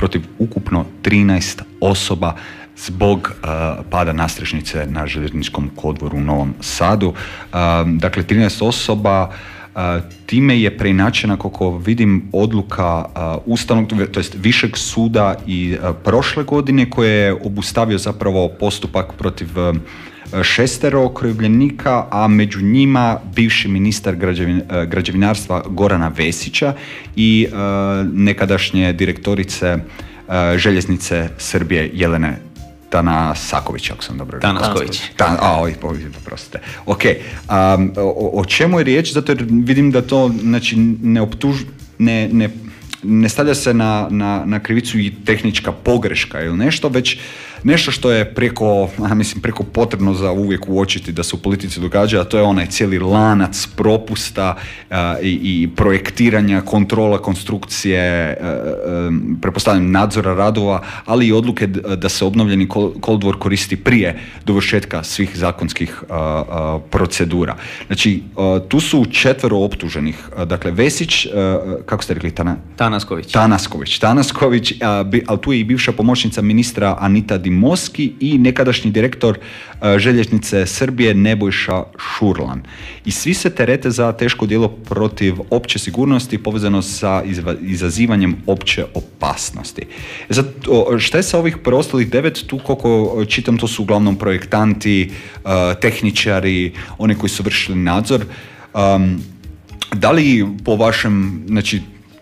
protiv ukupno 13 osoba zbog pada nadstrešnice na željezničkom kolodvoru u Novom Sadu. Dakle, 13 osoba. Time je preinačena, koliko vidim, odluka Ustavnog, to jest Višeg suda i prošle godine, koje je obustavio zapravo postupak protiv 6 okrivljenika, a među njima bivši ministar građevinarstva Gorana Vesića i nekadašnje direktorice željeznice Srbije Jelene Tanasaković, ako sam dobro rekao. Tanasković. Prostite. Ok. O čemu je riječ? Zato jer vidim da to, znači, ne stavlja se na krivicu i tehnička pogreška ili nešto, već nešto što je preko potrebno za uvijek uočiti da se u politici događa, a to je onaj cijeli lanac propusta i projektiranja, kontrola konstrukcije, pretpostavljam nadzora radova, ali i odluke da se obnovljeni kolodvor koristi prije dovršetka svih zakonskih procedura. Znači, tu su 4 optuženih. Dakle, Vesić, kako ste rekli, Tanasković, ali tu je i bivša pomoćnica ministra Anita Dimoski i nekadašnji direktor željeznice Srbije Nebojša Šurlan. I svi se terete za teško djelo protiv opće sigurnosti povezano sa izazivanjem opće opasnosti. Šta je sa ovih preostalih 9? Tu, koliko čitam, to su uglavnom projektanti, tehničari, oni koji su vršili nadzor. Da li po vašem, znači,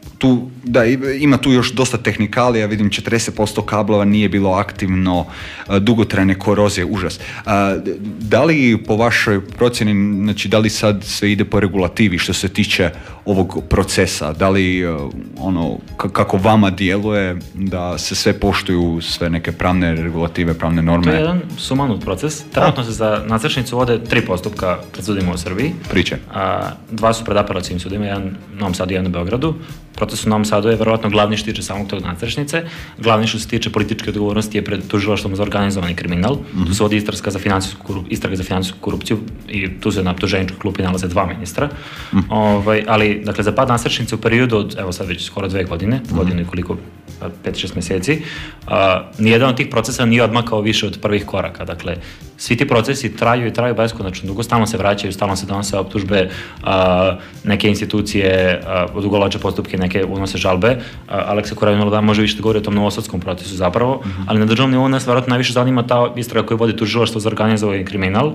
ima tu još dosta tehnikalija, vidim 40% kablova nije bilo aktivno, dugotrajne korozije, užas. Da li po vašoj procjeni, znači, da li sad sve ide po regulativi što se tiče ovog procesa? Da li kako vama djeluje da se sve poštuju, sve neke pravne regulative, pravne norme? To je jedan sumanut proces. Trenutno se za nadstrešnicu vode 3 postupka pred sudima u Srbiji. Priče. 2 su pred apelacijim sudima, jedan u Novom Sadu i jedan u Beogradu. Proces u Novom Sadu je verovatno glavni što se tiče samog tog nadstrešnice. Glavni što se tiče političke odgovornosti je pred tužilaštvom za organizovani kriminal. Tu se vodi istraga za financijsku korupciju i tu se na optuženičkoj klupi nalaze 2 ministra. Ali, dakle, za pad nadstrešnice u periodu od, evo sad već skoro 2 godine, godinu i koliko, 5-6 mjeseci, nijedan od tih procesa nije odmakao više od prvih koraka. Dakle, svi ti procesi traju beskonačno dugo, stalno se vraćaju, stalno se donose optužbe, neke institucije odugovlače postupke, neke unose žalbe. Aleksa Korajnula može više da govori o tom novosadskom procesu zapravo, ali na državnom nivou nas vjerojatno najviše zanima ta istraga koju vodi tužilaštvo za organizovani kriminal,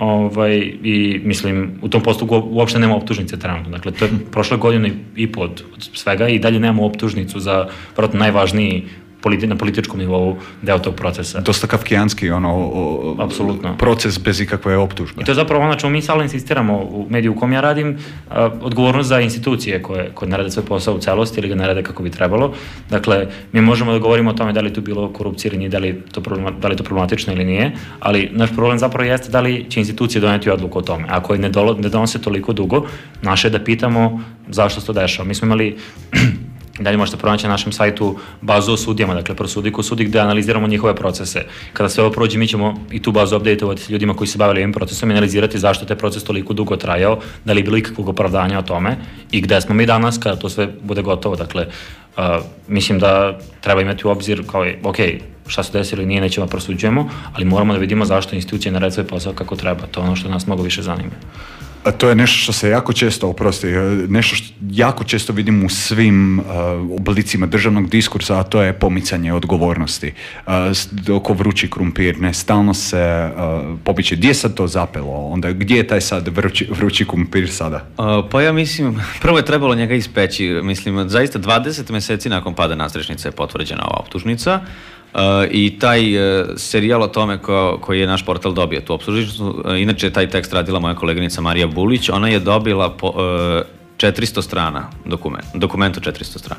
i mislim, u tom postupku uopšte nema optužnice trenutno. Dakle, to je prošle godine i pod svega i dalje nemamo optužnicu za vjerojatno najvažniji na političkom nivou deo tog procesa. Dosta kafkijanski proces bez ikakve optužbe. I to je zapravo ono čemu mi stalno insistiramo u mediju u kom ja radim, odgovornost za institucije koje ne rade svoj posao u celosti ili ga ne rade kako bi trebalo. Dakle, mi možemo da govorimo o tome da li tu bilo korupcije ili nije, da li je to problematično ili nije, ali naš problem zapravo jeste da li će institucije doneti odluku o tome. Ako je ne donose toliko dugo, naše je da pitamo zašto se to dešava. Mi smo imali dalje možete pronaći na našem sajtu bazu o sudijama, dakle prosudi ko sudi, gde analiziramo njihove procese. Kada sve ovo prođe, mi ćemo i tu bazu updateovati s ljudima koji se bavili ovim procesom i analizirati zašto te proces toliko dugo trajao, da li je bilo ikakvog opravdanja o tome i gde smo mi danas kada to sve bude gotovo. Dakle, mislim da treba imati u obzir kao je, ok, šta se desilo nije, nećemo prosuđujemo, ali moramo da vidimo zašto institucije ne rade svoj posao kako treba. To je ono što nas mnogo više zanima. To je nešto što se jako često, nešto što jako često vidim u svim oblicima državnog diskursa, a to je pomicanje odgovornosti. Oko vrući krumpir, ne, stalno se popiče. Gdje je sad to zapelo? Onda gdje je taj sad vrući krumpir sada? Pa ja mislim, prvo je trebalo njega ispeći. Mislim, zaista 20 mjeseci nakon pada nadstrešnice je potvrđena ova optužnica. I taj serijal o tome koji je naš portal dobio tu optužnicu, inače taj tekst radila moja koleginica Marija Bulić, ona je dobila 400 strana dokument od 400 strana.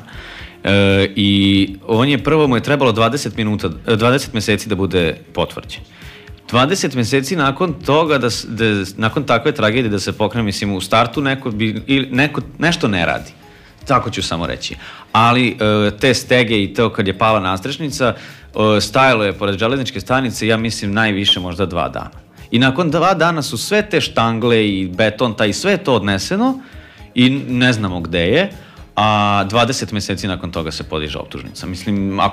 I prvo mu je trebalo 20 mjeseci da bude potvrđen. 20 mjeseci nakon toga, nakon takve tragedije da se pokrene, mislim, u startu neko nešto ne radi. Tako ću samo reći. Ali te stege i to kad je pala nadstrešnica, stajalo je pored železničke stanice, ja mislim, najviše možda 2 dana. I nakon 2 dana su sve te štangle i beton, i sve to odneseno i ne znamo gde je, a 20 mjeseci nakon toga se podiže optužnica. Mislim,